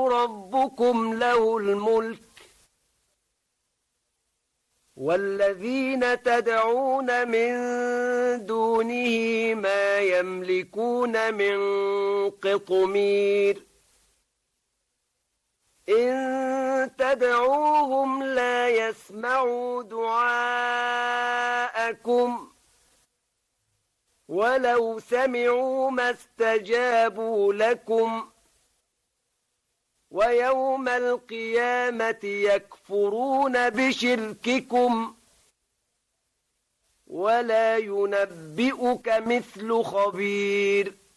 ربكم له الملك والذين تدعون من دونه ما يملكون من قطمير إن تدعوهم لا يسمعوا دعاءكم ولو سمعوا ما استجابوا لكم ويوم القيامة يكفرون بشرككم ولا ينبئك مثل خبير.